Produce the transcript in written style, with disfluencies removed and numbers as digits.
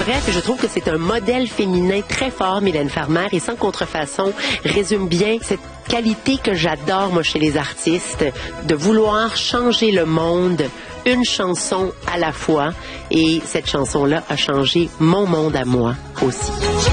Bref, je trouve que c'est un modèle féminin très fort, Mylène Farmer, et Sans contrefaçon résume bien cette qualité que j'adore, moi, chez les artistes, de vouloir changer le monde une chanson à la fois. Et cette chanson-là a changé mon monde à moi aussi.